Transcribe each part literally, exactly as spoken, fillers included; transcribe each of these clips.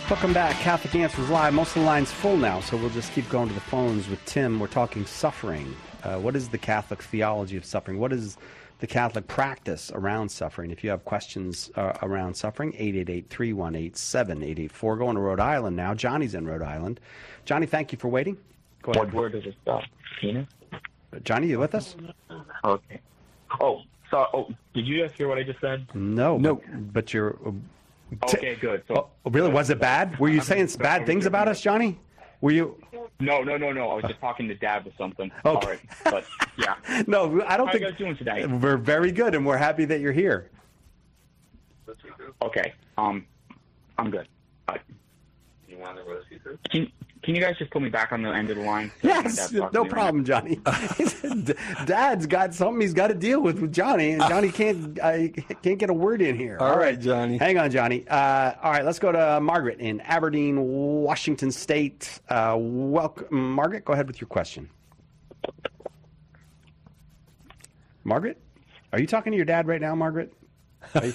Welcome back. Catholic Answers Live. Most of the line's full now, so we'll just keep going to the phones with Tim. We're talking suffering. Uh, what is the Catholic theology of suffering? What is the Catholic practice around suffering? If you have questions uh, around suffering, eight eight eight, three one eight, seven eight eight four. Going to Rhode Island now. Johnny's in Rhode Island. Johnny, thank you for waiting. Go ahead. What word does it stop? Tina? Johnny, you with us? Okay. Oh, so, oh, did you just hear what I just said? No. No. But, but you're... Uh, Okay, good. So, oh, really? Was it bad? Were you saying bad things about us, Johnny? Were you? No, no, no, no. I was just talking to Dad or something. Okay. All right. But, yeah. No, I don't How think... are you guys doing today? We're very good, and we're happy that you're here. Okay. Um, I'm good. Uh, You want the roasty too? can, can you guys just put me back on the end of the line? So my Yes, dad's talking no to me problem, Johnny. Dad's got something he's got to deal with with Johnny, and Johnny can't I can't get a word in here. All right, Johnny. Hang on, Johnny. Uh, all right, let's go to Margaret in Aberdeen, Washington State. Uh, welcome, Margaret. Go ahead with your question. Margaret, are you talking to your dad right now, Margaret? You...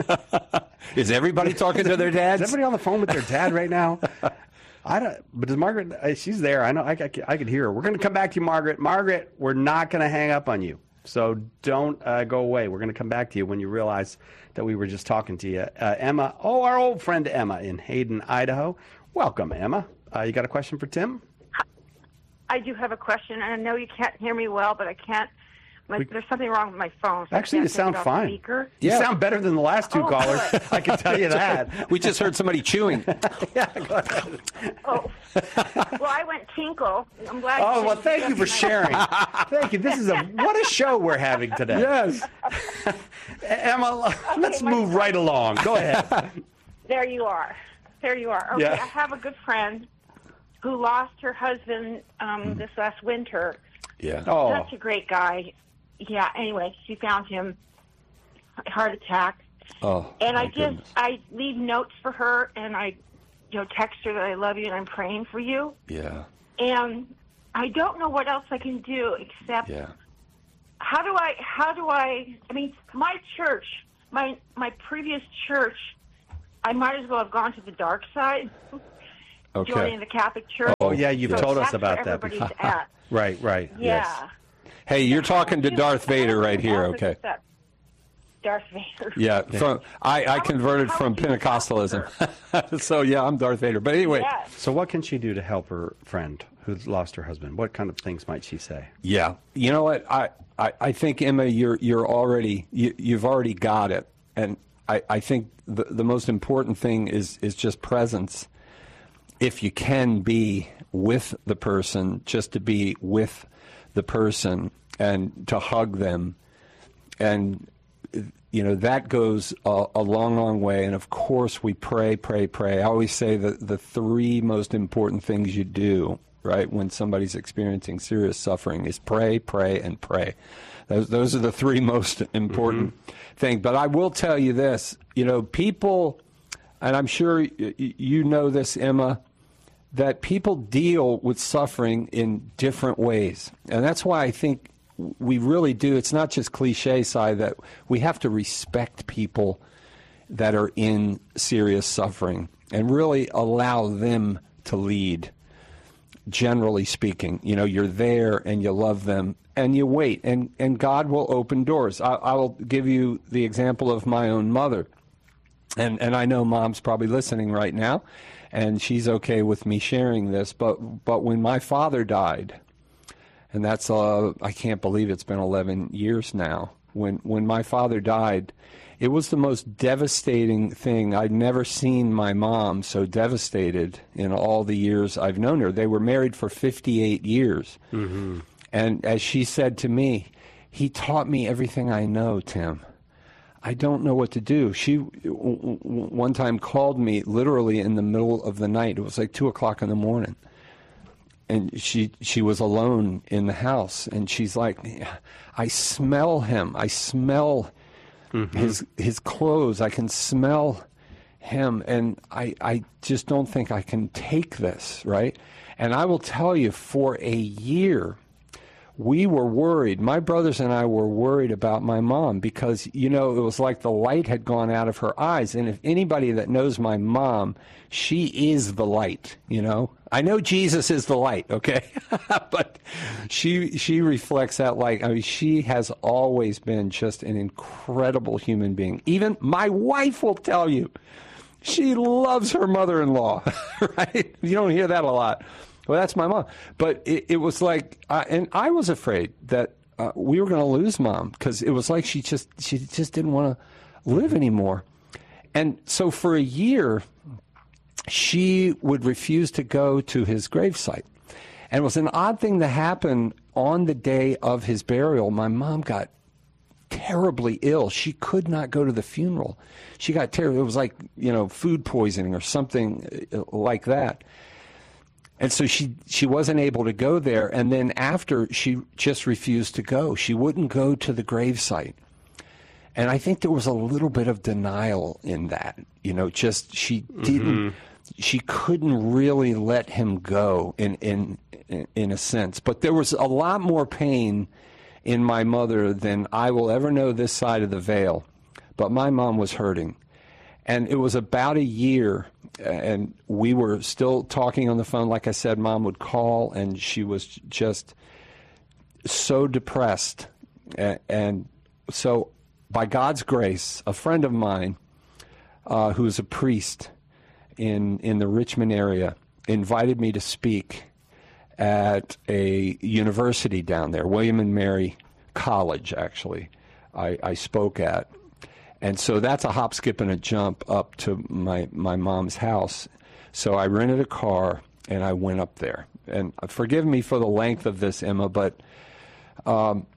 Is everybody talking to their dads? Is everybody on the phone with their dad right now? I don't. But does Margaret? Uh, she's there. I know. I, I, I could hear her. We're going to come back to you, Margaret. Margaret, we're not going to hang up on you. So don't uh, go away. We're going to come back to you when you realize that we were just talking to you. Uh, Emma. Oh, our old friend Emma in Hayden, Idaho. Welcome, Emma. Uh, you got a question for Tim? I do have a question, and I know you can't hear me well, but I can't. My, We- there's something wrong with my phone. So I Actually, can't you take sound it off fine. Speaker. You Yeah. sound better than the last two Oh, callers. good. I can tell you that. We just heard somebody chewing. Yeah, go ahead. Oh, well, I went tinkle. I'm glad. Oh, you well, didn't thank you for suggest sharing. Thank you. This is a what a show we're having today. Yes. Emma, let's my- move right along. Go ahead. my- There you are. There you are. Okay, Yeah. I have a good friend who lost her husband um, this last winter. Yeah. Oh, Such a great guy. Yeah. Anyway, she found him heart attack, Oh. and my I just goodness. I leave notes for her, and I, you know, text her that I love you and I'm praying for you. Yeah. And I don't know what else I can do except Yeah. how do I how do I I mean my church my my previous church I might as well have gone to the dark side, Okay. joining the Catholic Church. Oh, yeah, you've So told us that's about where that everybody's before. at. right, right. Yeah. Hey, you're talking to Just- Darth Vader right here, How okay? is that Darth Vader. Yeah, from I, I converted how from would you help Pentecostalism. So, yeah, I'm Darth Vader. But anyway, Yes. So what can she do to help her friend who's lost her husband? What kind of things might she say? yeah. You know what? I, I, I think, Emma, you're you're already you, you've already got it. And I, I think the the most important thing is is just presence. If you can be with the person, just to be with the person and to hug them. And, you know, that goes a, a long, long way. And, of course, we pray, pray, pray. I always say that the three most important things you do, right, when somebody's experiencing serious suffering is pray, pray, and pray. Those, those are the three most important things. But I will tell you this, you know, people, and I'm sure y- you know this, Emma, that people deal with suffering in different ways. And that's why I think we really do. It's not just cliche side that we have to respect people that are in serious suffering and really allow them to lead. Generally speaking, you know, you're there and you love them and you wait, and, and God will open doors. I, I will give you the example of my own mother. And and I know Mom's probably listening right now, and she's okay with me sharing this. But but when my father died, and that's uh I can't believe it's been eleven years now. When when my father died, it was the most devastating thing. I'd never seen my mom so devastated in all the years I've known her. They were married for fifty-eight years, mm-hmm. And as she said to me, he taught me everything I know, Tim. I don't know what to do. She w- w- one time called me literally in the middle of the night. It was like two o'clock in the morning. And she she was alone in the house. And she's like, I smell him. I smell mm-hmm. his his clothes. I can smell him. And I, I just don't think I can take this, right? And I will tell you, for a year, we were worried. My brothers and I were worried about my mom because, you know, it was like the light had gone out of her eyes. And if anybody that knows my mom, she is the light, you know. I know Jesus is the light, okay? But she she reflects that light. I mean, she has always been just an incredible human being. Even my wife will tell you she loves her mother-in-law, right? You don't hear that a lot. Well, that's my mom. But it, it was like, uh, and I was afraid that uh, we were going to lose Mom because it was like she just she just didn't want to live anymore. And so for a year, she would refuse to go to his gravesite. And it was an odd thing to happen on the day of his burial. My mom got terribly ill. She could not go to the funeral. She got terrible. It was like, you know, food poisoning or something like that. And so she, she wasn't able to go there. And then after, she just refused to go. She wouldn't go to the gravesite. And I think there was a little bit of denial in that. You know, just she didn't, mm-hmm. she couldn't really let him go in, in, in a sense. But there was a lot more pain in my mother than I will ever know this side of the veil. But my mom was hurting. And it was about a year, and we were still talking on the phone. Like I said, Mom would call, and she was just so depressed. And so by God's grace, a friend of mine uh, who's a priest in, in the Richmond area invited me to speak at a university down there, William and Mary College, actually, I, I spoke at. And so that's a hop, skip, and a jump up to my, my mom's house. So I rented a car, and I went up there. And forgive me for the length of this, Emma, but um,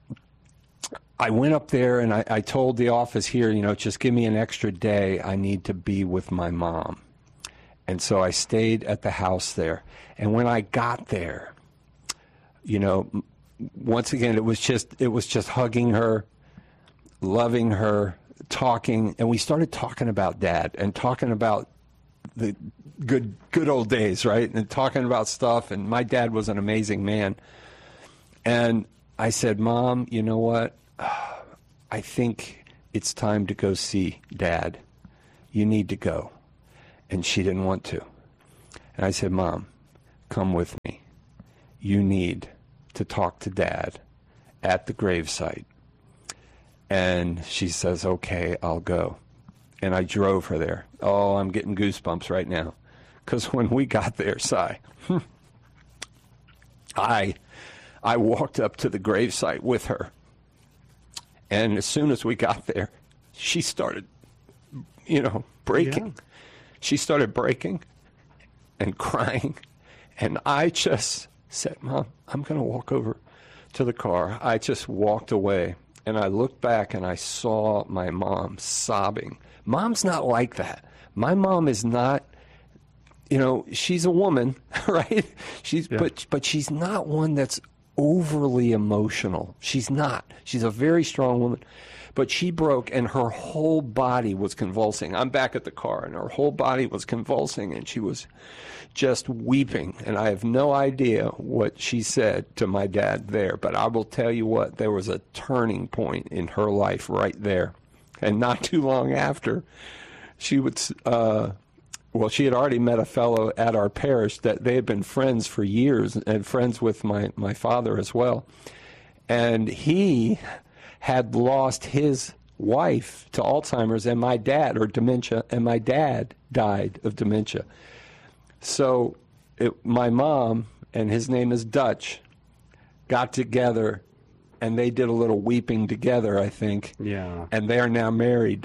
I went up there, and I, I told the office here, you know, just give me an extra day. I need to be with my mom. And so I stayed at the house there. And when I got there, you know, once again, it was just it was just hugging her, loving her, talking, and we started talking about Dad and talking about the good good old days, right? And talking about stuff, and my dad was an amazing man. And I said, Mom, you know what? I think it's time to go see Dad. You need to go. And she didn't want to. And I said, Mom, come with me. You need to talk to Dad at the gravesite. And she says, okay, I'll go. And I drove her there. Oh, I'm getting goosebumps right now. Because when we got there, Cy, I, I walked up to the gravesite with her. And as soon as we got there, she started, you know, breaking. Yeah. She started breaking and crying. And I just said, Mom, I'm going to walk over to the car. I just walked away. And I looked back and I saw my mom sobbing. Mom's not like that. My mom is not, you know, she's a woman, right? She's yeah. but but she's not one that's overly emotional. She's not. She's a very strong woman. But she broke, and her whole body was convulsing. I'm back at the car, and her whole body was convulsing, and she was just weeping. And I have no idea what she said to my dad there. But I will tell you what, there was a turning point in her life right there. And not too long after, she would, uh, well, she had already met a fellow at our parish that they had been friends for years, and friends with my, my father as well. And he had lost his wife to Alzheimer's, and my dad, or dementia, and my dad died of dementia. So it, my mom, and his name is Dutch, got together, and they did a little weeping together, I think. Yeah. And they are now married.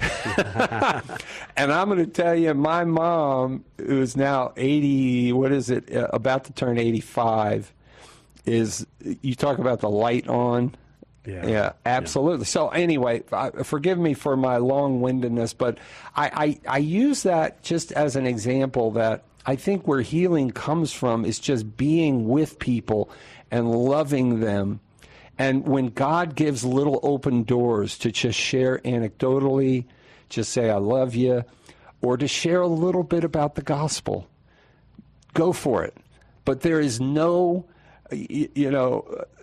And I'm going to tell you, my mom, who's now eighty, what is it, uh, about to turn eighty-five, is, you talk about the light on. Yeah, yeah, absolutely. Yeah. So anyway, uh, forgive me for my long-windedness, but I, I, I use that just as an example that I think where healing comes from is just being with people and loving them. And when God gives little open doors to just share anecdotally, just say, I love you, or to share a little bit about the gospel, go for it. But there is no, you, you know,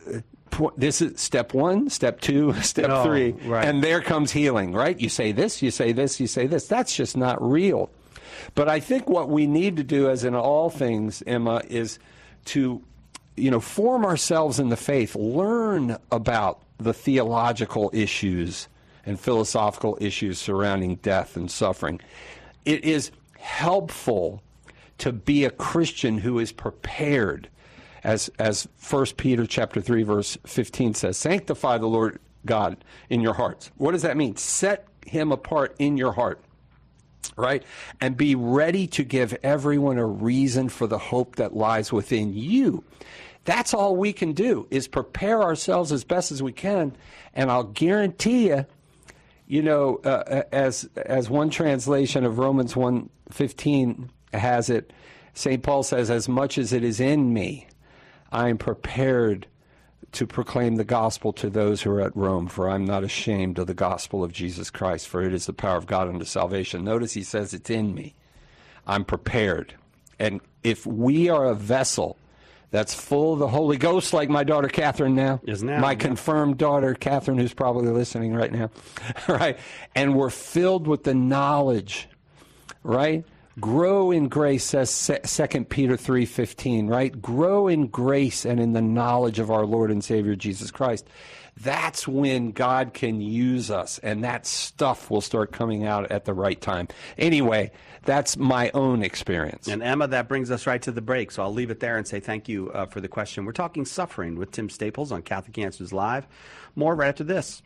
This is step one, step two, step No, three, right. and there comes healing, right? You say this, you say this, you say this. That's just not real. But I think what we need to do, as in all things, Emma, is to, you know, form ourselves in the faith, learn about the theological issues and philosophical issues surrounding death and suffering. It is helpful to be a Christian who is prepared. As as First Peter chapter three verse fifteen says, sanctify the Lord God in your hearts. What does that mean? Set him apart in your heart, right? And be ready to give everyone a reason for the hope that lies within you. That's all we can do, is prepare ourselves as best as we can. And I'll guarantee you, you know, uh, as as one translation of Romans one fifteen has it, Saint Paul says, as much as it is in me, I am prepared to proclaim the gospel to those who are at Rome, for I'm not ashamed of the gospel of Jesus Christ, for it is the power of God unto salvation. Notice he says it's in me. I'm prepared. And if we are a vessel that's full of the Holy Ghost, like my daughter Catherine now, Is now, my yeah. confirmed daughter Catherine, who's probably listening right now, right? And we're filled with the knowledge, right? Grow in grace, says Second Peter three fifteen, right? Grow in grace and in the knowledge of our Lord and Savior Jesus Christ. That's when God can use us, and that stuff will start coming out at the right time. Anyway, that's my own experience. And Emma, that brings us right to the break, so I'll leave it there and say thank you uh, for the question. We're talking suffering with Tim Staples on Catholic Answers Live. More right after this.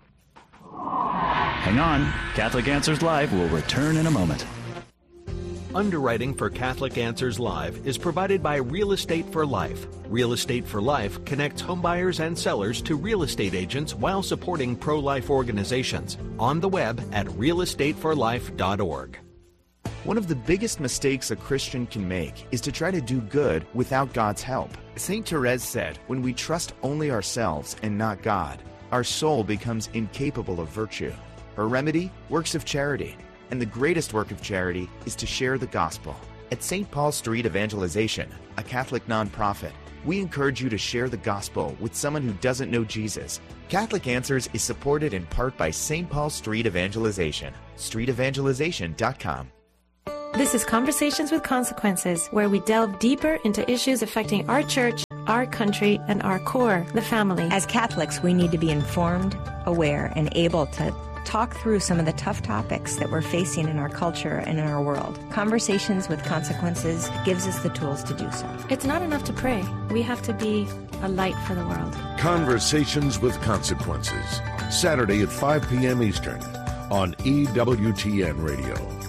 Hang on. Catholic Answers Live will return in a moment. Underwriting for Catholic Answers Live is provided by Real Estate for Life. Real Estate for Life connects homebuyers and sellers to real estate agents while supporting pro-life organizations. On the web at real estate for life dot org. One of the biggest mistakes a Christian can make is to try to do good without God's help. Saint Therese said, when we trust only ourselves and not God, our soul becomes incapable of virtue. Her remedy? Works of charity. And the greatest work of charity is to share the gospel. At Saint Paul Street Evangelization, a Catholic nonprofit, we encourage you to share the gospel with someone who doesn't know Jesus. Catholic Answers is supported in part by Saint Paul Street Evangelization. street evangelization dot com. This is Conversations with Consequences, where we delve deeper into issues affecting our church, our country, and our core, the family. As Catholics, we need to be informed, aware, and able to talk through some of the tough topics that we're facing in our culture and in our world. Conversations with Consequences gives us the tools to do so. It's not enough to pray. We have to be a light for the world. Conversations with Consequences, Saturday at five p.m. Eastern on E W T N Radio.